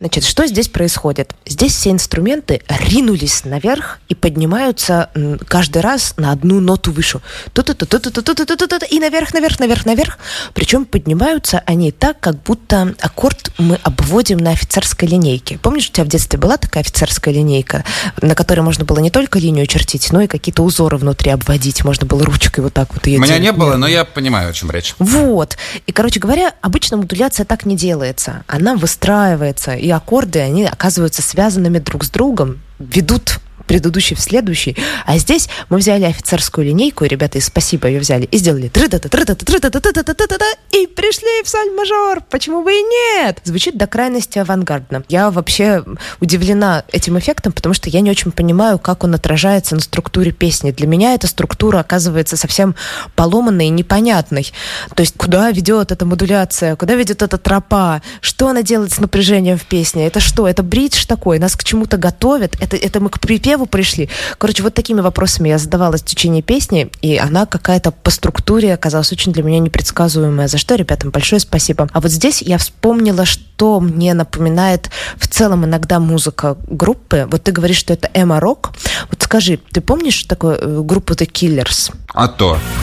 Значит, что здесь происходит? Здесь все инструменты ринулись наверх и поднимаются каждый раз на одну ноту выше. И наверх, наверх, наверх, наверх. Причем поднимаются они так, как будто аккорд мы обводим на офицерской линейке. Помнишь, у тебя в детстве была такая офицерская линейка, на которой можно было не только линию чертить, но и какие-то узоры внутри обводить. Можно было ручкой вот так вот ее делать. У меня не было, но я понимаю, о чем речь. Вот. И, короче говоря, обычно модуляция так не делается. Она выстраивается, и аккорды, они оказываются связанными друг с другом, ведут предыдущий в следующий. А здесь мы взяли офицерскую линейку, и ребята из «Спасибо» ее взяли и сделали и пришли в соль-мажор. Почему бы и нет? Звучит до крайности авангардно. Я вообще удивлена этим эффектом, потому что я не очень понимаю, как он отражается на структуре песни. Для меня эта структура оказывается совсем поломанной и непонятной. То есть куда ведет эта модуляция, куда ведет эта тропа, что она делает с напряжением в песне? Это что? Это бридж такой? Нас к чему-то готовят? Это мы к припеву пришли. Короче, вот такими вопросами я задавалась в течение песни, и она какая-то по структуре оказалась очень для меня непредсказуемая, за что ребятам большое спасибо. А вот здесь я вспомнила, что мне напоминает в целом иногда музыка группы. Вот ты говоришь, что это эмо-рок. Вот скажи, ты помнишь такую группу The Killers? А то.